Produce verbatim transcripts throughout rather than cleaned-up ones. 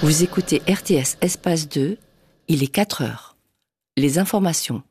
Vous écoutez R T S Espace deux, il est quatre heures. Les informations.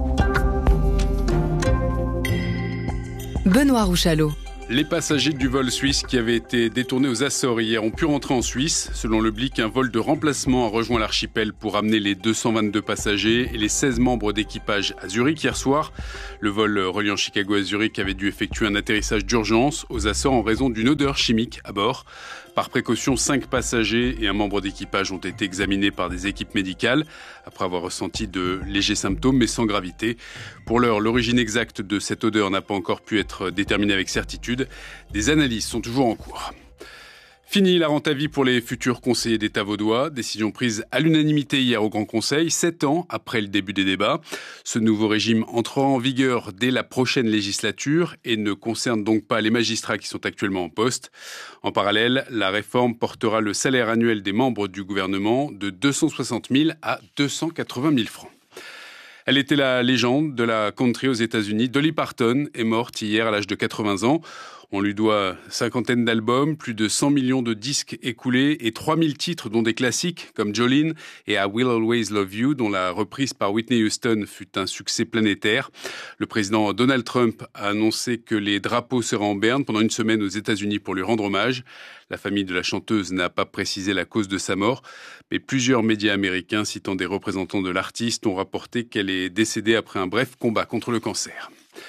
Benoît Rouchalot. Les passagers du vol suisse qui avait été détourné aux Açores hier ont pu rentrer en Suisse. Selon le Blick, un vol de remplacement a rejoint l'archipel pour amener les deux cent vingt-deux passagers et les seize membres d'équipage à Zurich hier soir. Le vol reliant Chicago à Zurich avait dû effectuer un atterrissage d'urgence aux Açores en raison d'une odeur chimique à bord. Par précaution, cinq passagers et un membre d'équipage ont été examinés par des équipes médicales après avoir ressenti de légers symptômes mais sans gravité. Pour l'heure, l'origine exacte de cette odeur n'a pas encore pu être déterminée avec certitude. Des analyses sont toujours en cours. Fini la rente à vie pour les futurs conseillers d'État vaudois. Décision prise à l'unanimité hier au Grand Conseil, sept ans après le début des débats. Ce nouveau régime entrera en vigueur dès la prochaine législature et ne concerne donc pas les magistrats qui sont actuellement en poste. En parallèle, la réforme portera le salaire annuel des membres du gouvernement de deux cent soixante mille à deux cent quatre-vingt mille francs. Elle était la légende de la country aux États-Unis. Dolly Parton est morte hier à l'âge de quatre-vingts ans. On lui doit cinquantaine d'albums, plus de cent millions de disques écoulés et trois mille titres dont des classiques comme Jolene et I Will Always Love You dont la reprise par Whitney Houston fut un succès planétaire. Le président Donald Trump a annoncé que les drapeaux seraient en berne pendant une semaine aux États-Unis pour lui rendre hommage. La famille de la chanteuse n'a pas précisé la cause de sa mort, mais plusieurs médias américains citant des représentants de l'artiste ont rapporté qu'elle est décédée après un bref combat contre le cancer.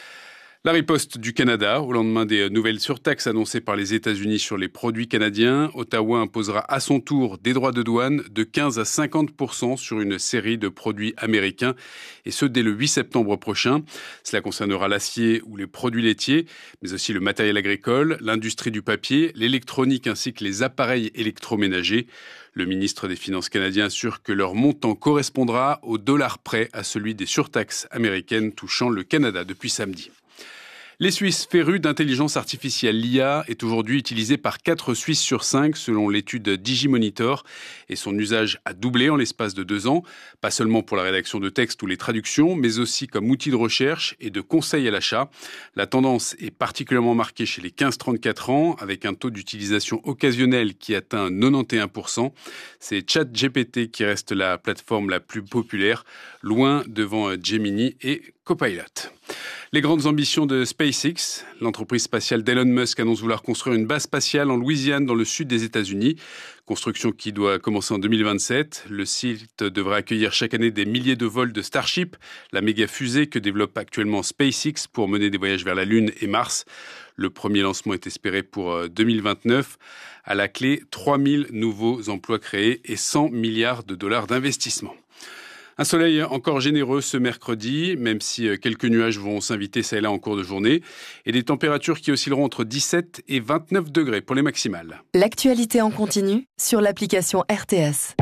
La riposte du Canada, au lendemain des nouvelles surtaxes annoncées par les États-Unis sur les produits canadiens, Ottawa imposera à son tour des droits de douane de quinze à cinquante pour cent sur une série de produits américains, et ce dès le huit septembre prochain. Cela concernera l'acier ou les produits laitiers, mais aussi le matériel agricole, l'industrie du papier, l'électronique ainsi que les appareils électroménagers. Le ministre des Finances canadien assure que leur montant correspondra au dollar près à celui des surtaxes américaines touchant le Canada depuis samedi. Les Suisses férus d'intelligence artificielle, l'I A, est aujourd'hui utilisée par quatre Suisses sur cinq selon l'étude Digimonitor et son usage a doublé en l'espace de deux ans, pas seulement pour la rédaction de textes ou les traductions, mais aussi comme outil de recherche et de conseil à l'achat. La tendance est particulièrement marquée chez les quinze trente-quatre ans avec un taux d'utilisation occasionnel qui atteint quatre-vingt-onze pour cent. C'est ChatGPT qui reste la plateforme la plus populaire, loin devant Gemini et Copilot. Les grandes ambitions de SpaceX, l'entreprise spatiale d'Elon Musk annonce vouloir construire une base spatiale en Louisiane dans le sud des États-Unis. Construction qui doit commencer en deux mille vingt-sept. Le site devrait accueillir chaque année des milliers de vols de Starship, la méga fusée que développe actuellement SpaceX pour mener des voyages vers la Lune et Mars. Le premier lancement est espéré pour deux mille vingt-neuf. À la clé, trois mille nouveaux emplois créés et cent milliards de dollars d'investissement. Un soleil encore généreux ce mercredi, même si quelques nuages vont s'inviter ça et là en cours de journée, et des températures qui oscilleront entre dix-sept et vingt-neuf degrés pour les maximales. L'actualité en continu sur l'application R T S.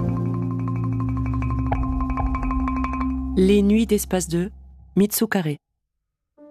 Les nuits d'Espace deux, Mitsu Carré.